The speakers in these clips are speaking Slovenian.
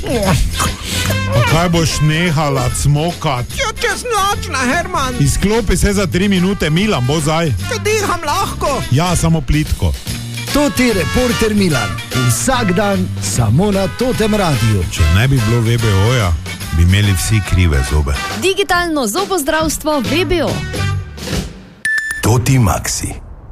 Kaj boš nehala cmokat? Ja, čez noč na Herman. Izklopi se za 3 minute, Milan, bo zdaj. Te diham lahko. Ja, samo plitko. Toti reporter Milan. Vsak dan samo na Totem radiju. Če ne bi bilo VBO-ja, bi imeli vsi krive zobe. Digitalno zobozdravstvo VBO. Toti Maxi.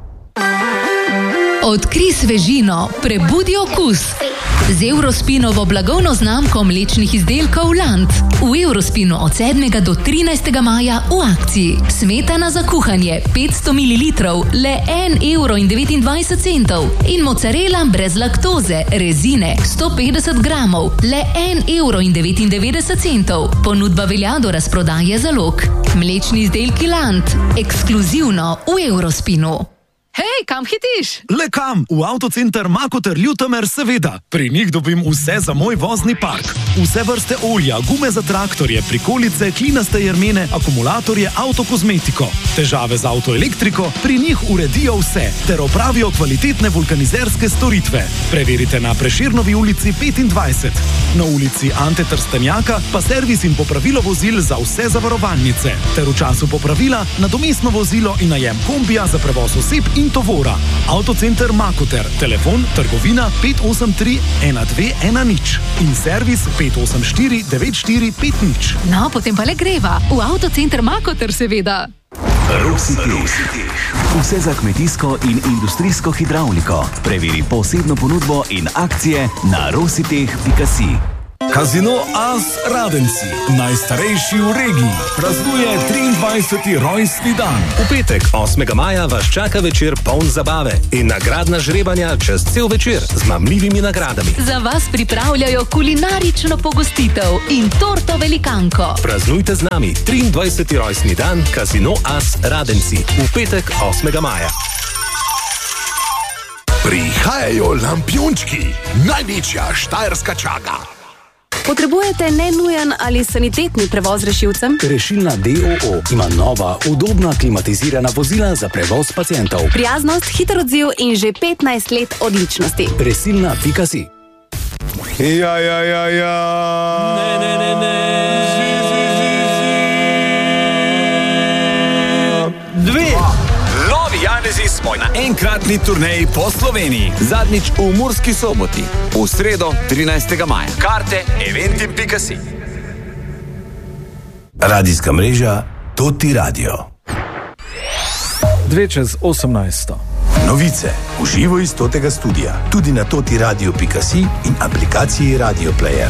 Odkri svežino, prebudi okus. Z Eurospinovo blagovno znamko mlečnih izdelkov Land. V Eurospinu od 7. do 13. maja v akciji. Smetana za kuhanje 500 ml, le 1,29 €. In mozzarella brez laktoze, rezine 150 gramov, le 1,99 €. Ponudba velja do razprodaje zalog. Mlečni izdelki Land, ekskluzivno v Eurospinu. Hej, kam hitiš? Le kam? V avtocenter Makoter Ljutomer, seveda. Pri njih dobim vse za moj vozni park. Vse vrste olja, gume za traktorje, prikolice, klinaste jermene, akumulatorje, avtokozmetiko. Težave z avtoelektriko, pri njih uredijo vse, ter opravijo kvalitetne vulkanizerske storitve. Preverite na Prešernovi ulici 25. Na ulici Ante Trstenjaka pa servis in popravilo vozil za vse zavarovalnice. Ter v času popravila nadomestno vozilo in najem kombija za prevoz oseb in tovora. Avtocenter Makoter, telefon trgovina 583 1210 in servis 584 9450. No, potem pa le greva. V avtocenter Makoter, seveda. Rositeh. Vse za kmetijsko in industrijsko hidravliko. Preveri posebno ponudbo in akcije na rositeh.si. Casino As Radenci, najstarejši v regiji, praznuje 23. rojstni dan. V petek, 8. maja, vas čaka večer poln zabave in nagradna žrebanja čez cel večer z mamljivimi nagradami. Za vas pripravljajo kulinarično pogostitev in torto velikanko. Praznujte z nami 23. rojstni dan Casino As Radenci v petek, 8. maja. Prihajajo lampiončki, največja štajerska čaga. Potrebujete nenujen ali sanitetni prevoz rešilcem? Rešilna DOO ima nova, udobna, klimatizirana vozila za prevoz pacientov. Prijaznost, hiter odziv in že 15 let odličnosti. Resilna.si. Ja. Dve. Novi Janezi smo na enkratni turneji po Sloveniji. Zadnjič v Murski Soboti, v sredo 13. maja. Karte eventim.si. Radijska mreža Toti Radio. 2:18. Novice v živo iz Totega studia, tudi na totiradio.si in aplikaciji Radio Player.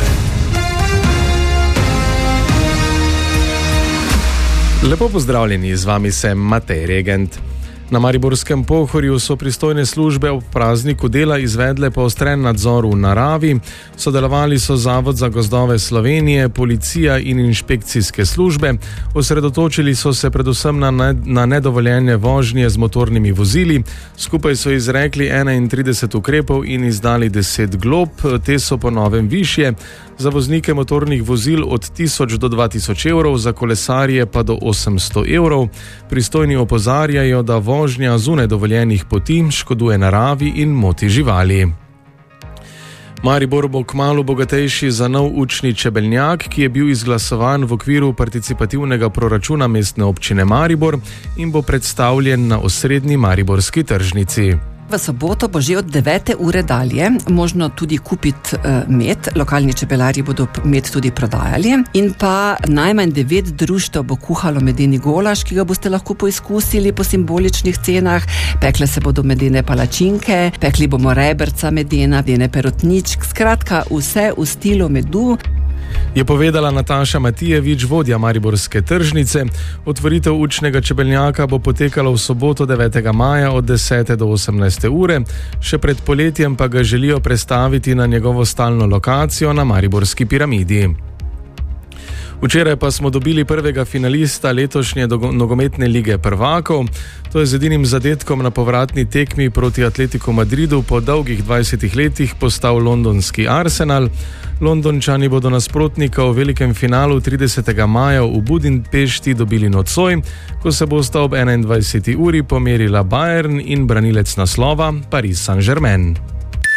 Lepo pozdravljeni, z vami sem Matej Regent. Na mariborskem Pohorju so pristojne službe ob prazniku dela izvedle poostren nadzor v naravi. Sodelovali so Zavod za gozdove Slovenije, policija in inšpekcijske službe. Osredotočili so se predvsem na nedovoljene vožnje z motornimi vozili. Skupaj so izrekli 31 ukrepov in izdali 10 glob. Te so po novem višje. Za voznike motornih vozil od 1000 do 2000 evrov, za kolesarje pa do 800 evrov. Pristojni opozarjajo, da vožnja zunaj dovoljenih poti škoduje naravi in moti živali. Maribor bo kmalu bogatejši za nov učni čebeljak, ki je bil izglasovan v okviru participativnega proračuna mestne občine Maribor in bo predstavljen na osrednji mariborski tržnici. V soboto bo že od 9. ure dalje možno tudi kupiti med. Lokalni čebelarji bodo med tudi prodajali. In pa najmanj 9 društev bo kuhalo medeni golaž, ki ga boste lahko poizkusili po simboličnih cenah. Pekle se bodo medene palačinke, pekli bomo reberca medena, medene perutničk, skratka vse v stilu medu. Je povedala Nataša Matijevič, vodja mariborske tržnice. Otvoritev učnega čebeljaka bo potekala v soboto 9. maja od 10. do 18. ure. Še pred poletjem pa ga želijo prestaviti na njegovo stalno lokacijo na Mariborski piramidi. Včeraj pa smo dobili prvega finalista letošnje nogometne lige prvakov. To je z edinim zadetkom na povratni tekmi proti Atletiku Madridu po dolgih 20 letih postal londonski Arsenal. Londončani bodo nasprotnika v velikem finalu 30. maja v Budimpešti dobili nocoj, ko se bosta ob 21. uri pomerila Bayern in branilec naslova Paris Saint-Germain.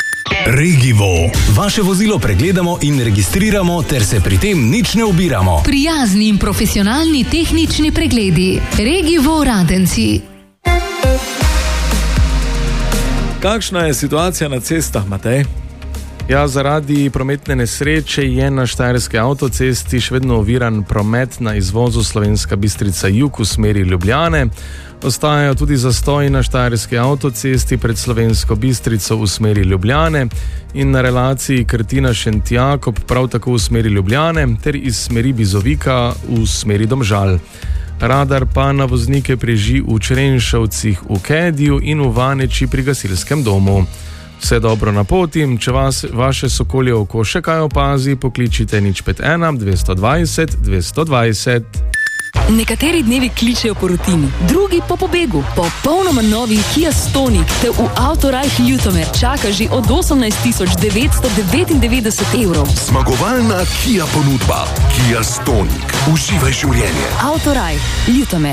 Regivo. Vaše vozilo pregledamo in registriramo, ter se pri tem nič ne ubiramo. Prijazni in profesionalni tehnični pregledi. Regivo Radenci. Kakšna je situacija na cestah, Matej? Ja, zaradi prometne nesreče je na štajerski avtocesti še vedno oviran promet na izvozu Slovenska Bistrica jug v smeri Ljubljane. Ostajajo tudi zastoji na štajerski avtocesti pred Slovensko Bistrico v smeri Ljubljane in na relaciji Krtina-Šentjakob prav tako v smeri Ljubljane ter iz smeri Bizovika v smeri Domžal. Radar pa na voznike preži v Črenšovcih v Kediju in v Vaneči pri gasilskem domu. Vse dobro na poti, če vaše sokolje oko še kaj opazi, pokličite 051 220 220. Nekateri dnevi kličejo po rutini, drugi po pobegu. Popolnoma novi Kia Stonic te v Autorajh Ljutomer čaka že od 18.999 €. Zmagovalna Kia ponudba. Kia Stonic. Uživaj življenje. Autorajh Ljutomer.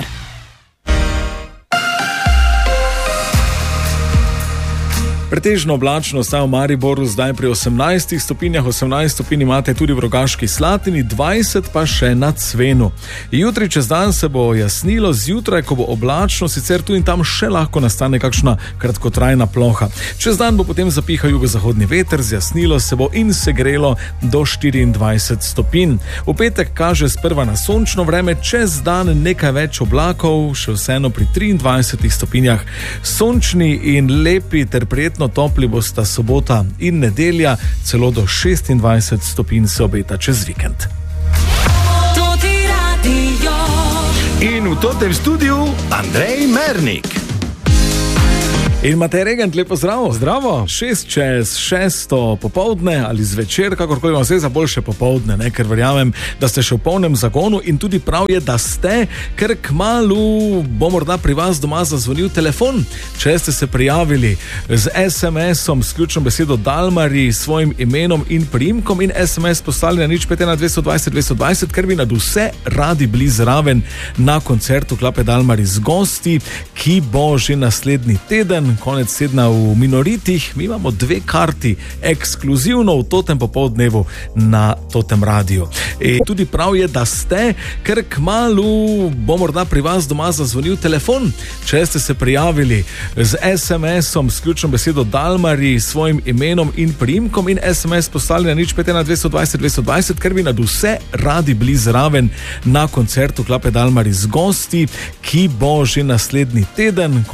Pretežno oblačno sta v Mariboru zdaj pri 18 stopinjah, 18 stopinj imate tudi v Rogaški Slatini, 20 pa še na Cvenu. Jutri čez dan se bo jasnilo, zjutraj, ko bo oblačno, sicer tu in tam še lahko nastane kakšna kratkotrajna ploha. Čez dan bo potem zapihal jugozahodni veter, zjasnilo se bo in segrelo do 24 stopinj. V petek kaže sprva na sončno vreme, čez dan nekaj več oblakov, še vseeno pri 23 stopinjah. Sončni in lepi ter prijetno topli bosta sobota in nedelja, celo do 26 stopinj se obeta čez vikend. In v tem studiu Andrej Mernik. In Matej Regent, lepo zdravo. Zdravo. 6:06 popoldne ali zvečer, kakorkoli vam vse za boljše popoldne, ne? Ker verjamem, da ste še v polnem zagonu in tudi prav je, da ste, ker kmalu bo morda pri vas doma zazvonil telefon. Če ste se prijavili z SMS-om s ključno besedo Dalmari, svojim imenom in priimkom in SMS poslali na 051 220 220, ker bi nad vse radi bili zraven na koncertu Klape Dalmari z gosti, ki bo že naslednji teden, konec tedna v Minoritih. Mi imamo 2 karti ekskluzivno v totem popoldnevu na totem radiju. In tudi prav je, da ste, ker kmalu bo morda pri vas doma zazvonil telefon. Če ste se prijavili z SMS-om s ključno besedo Dalmari, svojim imenom in priimkom in SMS poslali na 051 220 220, ker bi nad vse radi bili zraven na koncertu Klape Dalmari z gosti, ki bo že naslednji teden,